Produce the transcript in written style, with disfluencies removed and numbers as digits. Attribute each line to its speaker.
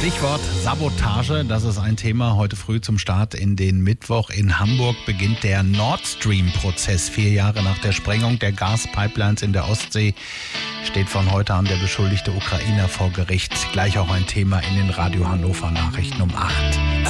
Speaker 1: Stichwort Sabotage, das ist ein Thema heute früh zum Start in den Mittwoch. In Hamburg beginnt der Nord Stream-Prozess. 4 Jahre nach der Sprengung der Gaspipelines in der Ostsee steht von heute an der beschuldigte Ukrainer vor Gericht. Gleich auch ein Thema in den Radio Hannover Nachrichten um 8.